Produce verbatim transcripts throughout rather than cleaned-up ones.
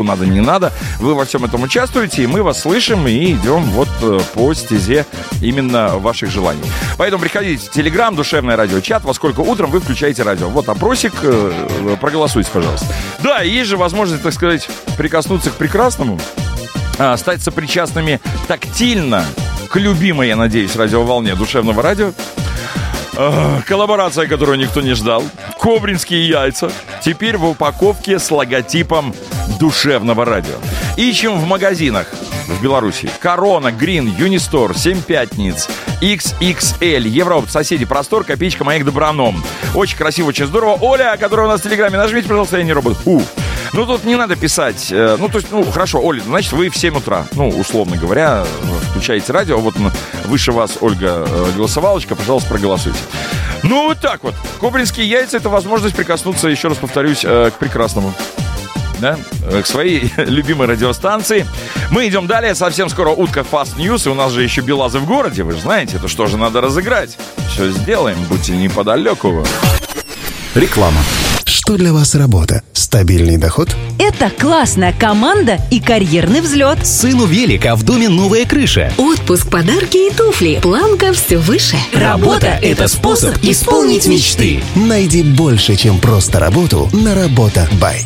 надо, не надо. Вы во всем этом участвуете, и мы вас слышим, и идем вот по стезе именно ваших желаний. Поэтому приходите в Телеграм, Душевное радио, чат. Во сколько утром вы включаете радио. Вот опросик, проголосуйте, пожалуйста. Да, есть же возможность, так сказать, прикоснуться к прекрасному, стать сопричастными тактильно к любимой, я надеюсь, радиоволне Душевного радио. Коллаборация, которую никто не ждал. Кобринские яйца. Теперь в упаковке с логотипом Душевного радио. Ищем в магазинах в Беларуси. Корона, Грин, Юнистор, Семь пятниц, икс икс эль, Европа, соседи, простор, копеечка моих доброном. Очень красиво, очень здорово. Оля, которая у нас в Телеграме, нажмите, пожалуйста, я не робот. У. Ну, тут не надо писать. Ну, то есть, ну, хорошо, Оля, значит, вы в семь утра, ну, условно говоря, включаете радио. Вот выше вас, Ольга, голосовалочка, пожалуйста, проголосуйте. Ну, вот так вот. Кобринские яйца — это возможность прикоснуться, еще раз повторюсь, к прекрасному. Да, к своей любимой радиостанции. Мы идем далее. Совсем скоро утка Fast News. И у нас же еще Белазы в городе. Вы же знаете, это что же надо разыграть. Все сделаем, будьте неподалеку. Реклама. Что для вас работа? Стабильный доход? Это классная команда и карьерный взлет. Сыну велик, а в доме новая крыша. Отпуск, подарки и туфли. Планка все выше. Работа – это способ исполнить мечты. Найди больше, чем просто работу на Работа Бай.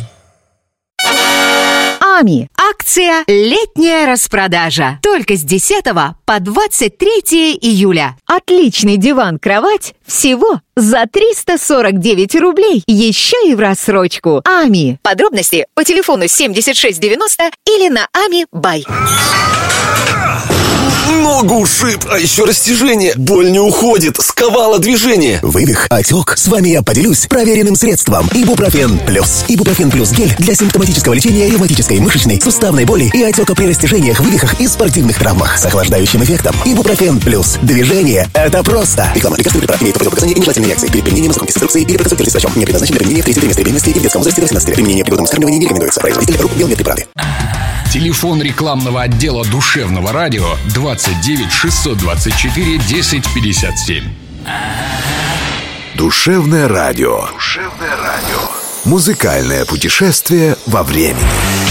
АМИ. Акция «Летняя распродажа». Только с десятого по двадцать третье июля. Отличный диван-кровать всего за триста сорок девять рублей. Еще и в рассрочку. АМИ. Подробности по телефону семьдесят шесть девяносто или на ами бай. Ногу ушиб, а еще растяжение. Боль не уходит, сковало движение. Вывих, отек. С вами я поделюсь проверенным средством. Ибупрофен плюс. Ибупрофен плюс гель для симптоматического лечения ревматической, мышечной, суставной боли и отека при растяжениях, вывихах и спортивных травмах с охлаждающим эффектом. Ибупрофен плюс. Движение – это просто. Реклама. Лекарственный препарат имеет противопоказания и нежелательные реакции. Перед применением ознакомьтесь с инструкцией или проконсультируйтесь с врачом. Не предназначено для применения в третьем триместре беременности и в детском возрасте до восемнадцати лет. Применение при грудном вскармливании не рекомендуется. Производитель РУК Белмедпрепараты. Телефон рекламного отдела Душевного радио двадцать девять шестьсот двадцать четыре десять пятьдесят семь. Душевное радио. Душевное радио. Музыкальное путешествие во времени.